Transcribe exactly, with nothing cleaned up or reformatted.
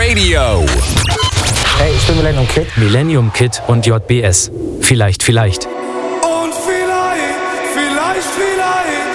Radio. Hey, ich bin Millennium Kid. Millennium Kid und J B S. Vielleicht, vielleicht. Und vielleicht, vielleicht, vielleicht